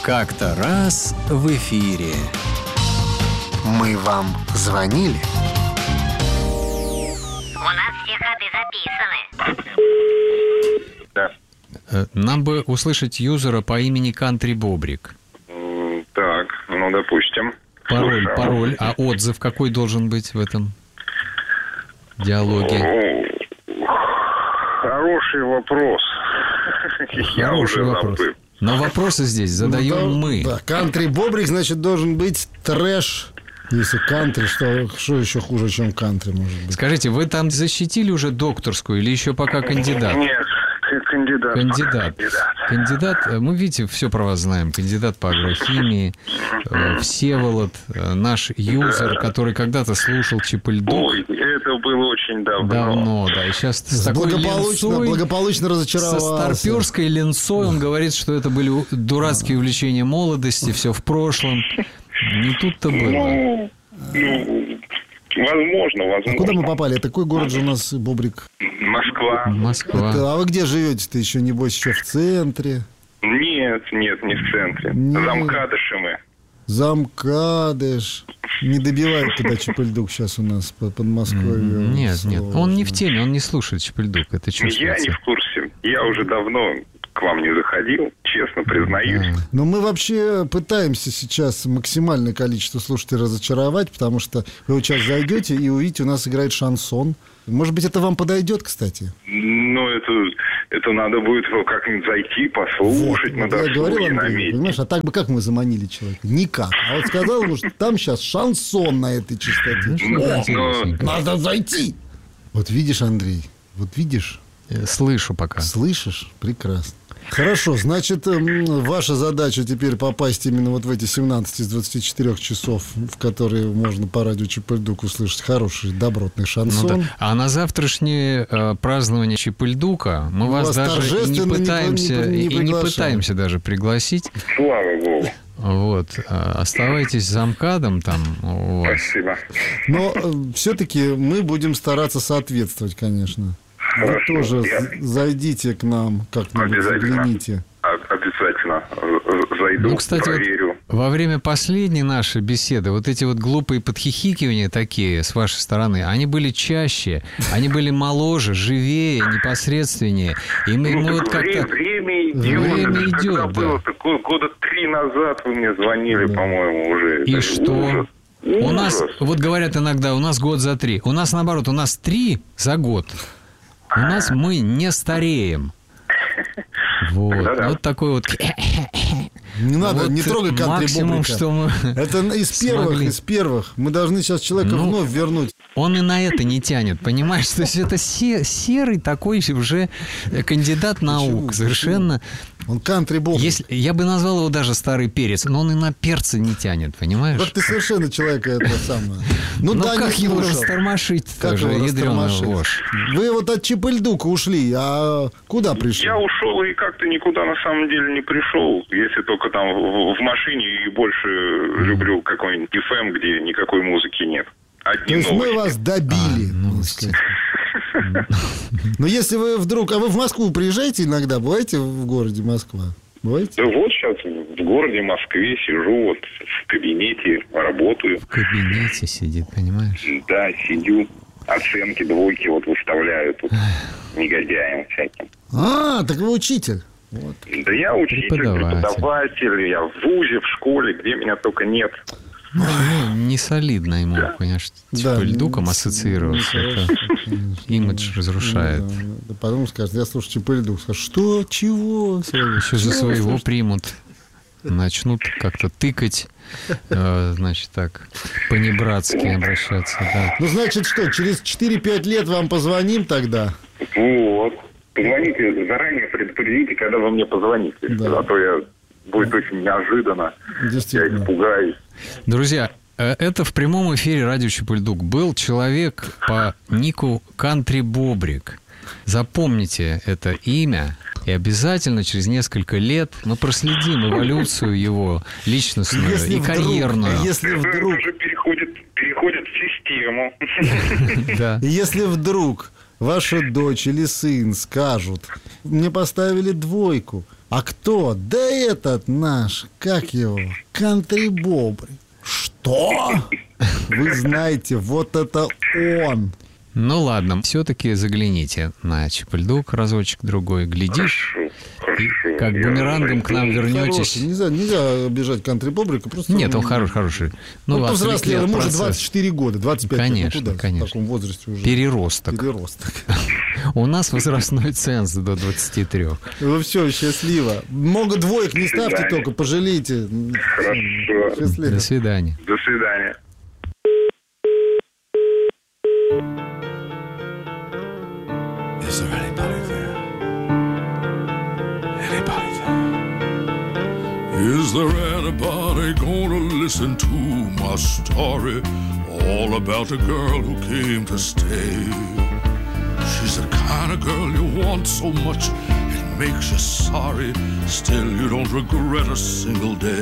Как-то раз в эфире. Мы вам звонили? У нас все ходы записаны. Да. Нам бы услышать юзера по имени Кантри Бобрик. Так, ну, допустим. Пароль. А отзыв какой должен быть в этом диалоге? Хороший вопрос. Я уже вопрос. забыл. Но вопросы здесь задаем мы. Да, кантри Бобрик, значит, должен быть трэш. Если кантри, что еще хуже, чем кантри может быть? Скажите, вы там защитили уже докторскую или еще пока кандидат? Нет, кандидат. Кандидат, мы, видите, все про вас знаем. Кандидат по агрохимии, Всеволод, наш юзер, который когда-то слушал Чип-и-Ль-Дук. Ой, это было очень давно. Да. И сейчас с такой ленцой, благополучно разочаровался. со старперской ленцой он говорит, что это были дурацкие увлечения молодости, все в прошлом. Не тут-то было. Возможно. А куда мы попали? Какой город же у нас, Бобрик? Москва. А вы где живете-то еще, небось, еще в центре? Нет, не в центре. Нет. Замкадыши мы. Замкадыш. Не добивает туда Чип-и-Ль-Дук сейчас у нас под Подмосковье. Нет. Он не в теме, он не слушает Чип-и-Ль-Дук. Это чувствуется. Я не в курсе. Я уже давно к вам не заходил, честно признаюсь. Но мы вообще пытаемся сейчас максимальное количество слушателей разочаровать, потому что вы вот сейчас зайдете и увидите, у нас играет шансон. Может быть, это вам подойдет, кстати? Ну, это надо будет как-нибудь зайти, послушать, на Я говорил, досуге, на Андрей, месте. понимаешь, а так бы как мы заманили человека? Никак. А вот сказал ему, что там сейчас шансон на этой частоте. Надо зайти. Вот видишь, Андрей, Слышу пока. Слышишь? Прекрасно. Хорошо, значит, ваша задача теперь попасть именно вот в эти 17 из 24 часов, в которые можно по радио Чип-и-Ль-Дук услышать хороший, добротный шансон. Да. А на завтрашнее празднование Чип-и-Ль-Дука мы вас даже не пытаемся даже пригласить. Слава Богу. Вот. Оставайтесь замкадом там у вас. Спасибо. Но все-таки мы будем стараться соответствовать, конечно. Вы тоже зайдите к нам, как-нибудь загляните. Обязательно зайду, Кстати, проверю. вот во время последней нашей беседы вот эти вот глупые подхихикивания такие с вашей стороны, они были чаще, они были моложе, живее, непосредственнее. И мы вот как-то... Время идет. Когда было-то? Года 3 назад вы мне звонили, по-моему, уже. И это что? Ужас. У нас, вот говорят иногда, у нас год за 3. У нас наоборот, у нас 3 за год. У нас мы не стареем. Вот. Да. Вот такой вот... Не надо, вот не трогай кантри максимум, Бобрика. что мы Это из первых. Мы должны сейчас человека вновь вернуть. Он и на это не тянет, понимаешь? То есть это серый такой уже кандидат наук. Совершенно... Он кантри Бобрик. Я бы назвал его даже старый перец, но он и на перца не тянет, понимаешь? Вот ты совершенно человека это самое. Ну да, как не его слушал. растормошить Как тоже, его ядрёная растормошить? ложь. Вы вот от Чип-и-Ль-Дука ушли, а куда пришли? Я ушел и как-то никуда на самом деле не пришел. Если только там в машине, и больше люблю какой-нибудь FM, где никакой музыки нет. Одни То есть новости. мы вас добили. Новости. Но если вы вдруг... А вы в Москву приезжаете иногда? Бываете в городе Москва? Бываете? Да вот сейчас в городе Москве сижу, вот в кабинете, работаю. В кабинете сидит, понимаешь? Да, сидю, оценки, двойки вот выставляю тут негодяям всяким. Так вы учитель. Вот. Да я учитель, преподаватель, я в вузе, в школе, где меня только нет. Не солидно ему, конечно, Чип-и-Ль-Дуком ассоциироваться. Это имидж разрушает. Да, потом скажет, я слушаю Чип-и-Ль-Дук. Скажет, что? Чего? Еще за своего примут. Начнут как-то тыкать, значит так, по-небратски обращаться. Да. Ну, значит, что, через 4-5 лет вам позвоним тогда? Вот. Позвоните заранее, предупредите, когда вы мне позвоните. Да. А то будет очень неожиданно. Я испугаюсь. Друзья, это в прямом эфире радио Чип-и-Ль-Дук. Был человек по нику Кантри Бобрик. Запомните это имя, и обязательно через несколько лет мы проследим эволюцию его личностную и карьерную. Если вдруг... Уже переходит в систему. Да. Если вдруг ваша дочь или сын скажут, мне поставили 2, А кто? Да этот наш, как его, Кантри-Бобрик. Что? Вы знаете, вот это он. Ну ладно, все-таки загляните на Чип-и-Ль-Дук разочек-другой, глядишь, и как бумерангом к нам вернетесь. Нельзя обижать Кантри-Бобрика. Просто Нет, он хороший. Ну, повзрослел, ему уже 24 года, 25 конечно, лет. Ну, конечно. В таком возрасте уже. Переросток. У нас возрастной ценз до 23. Ну все, счастливо. Много двоек не ставьте только, пожалейте. Хорошо. Счастливо. До свидания. До свидания. Is there anybody there? Anybody there? Is there anybody gonna listen to my story? All about a girl who came to stay. She's the kind of girl you want so much it makes you sorry. Still you don't regret a single day.